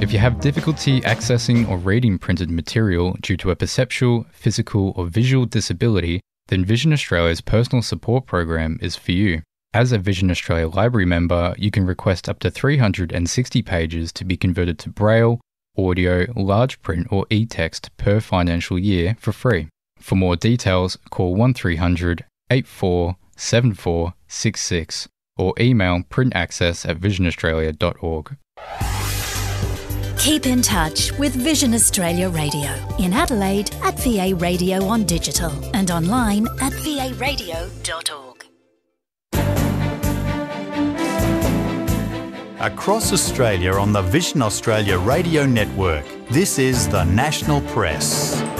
If you have difficulty accessing or reading printed material due to a perceptual, physical or visual disability, then Vision Australia's personal support program is for you. As a Vision Australia Library member, you can request up to 360 pages to be converted to Braille, audio, large print or e-text per financial year for free. For more details, call 1300 847466 or email printaccess@visionaustralia.org. Keep in touch with Vision Australia Radio in Adelaide at VA Radio on digital and online at varadio.org. Across Australia on the Vision Australia Radio Network, this is The National Press.